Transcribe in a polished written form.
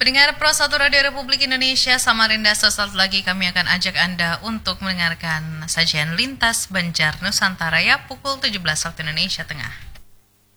Pendengar Pro 1 Radio Republik Indonesia Samarinda, sesaat lagi kami akan ajak Anda untuk mendengarkan sajian Lintas Banjar Nusantara ya pukul 17 waktu Indonesia Tengah.